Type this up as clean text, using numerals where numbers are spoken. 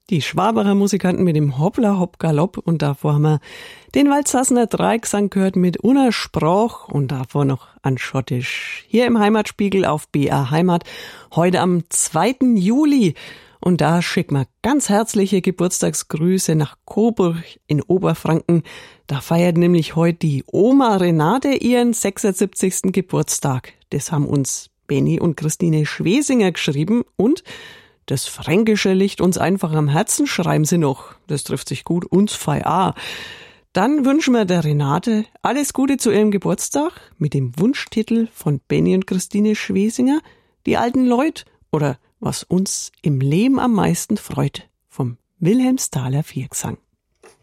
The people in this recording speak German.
Die Schwabacher Musikanten mit dem Hoppla Hopp Galopp und davor haben wir den Waldsassener Dreigesang gehört mit Una Sprach und davor noch an Schottisch. Hier im Heimatspiegel auf BR Heimat, heute am 2. Juli. Und da schicken wir ganz herzliche Geburtstagsgrüße nach Coburg in Oberfranken. Da feiert nämlich heute die Oma Renate ihren 76. Geburtstag. Das haben uns Benny und Christine Schwesinger geschrieben und das Fränkische liegt uns einfach am Herzen, schreiben sie noch. Das trifft sich gut, uns fei auch. Dann wünschen wir der Renate alles Gute zu ihrem Geburtstag mit dem Wunschtitel von Benny und Christine Schwesinger, Die alten Leut oder Was uns im Leben am meisten freut, vom Wilhelmsthaler Viergesang.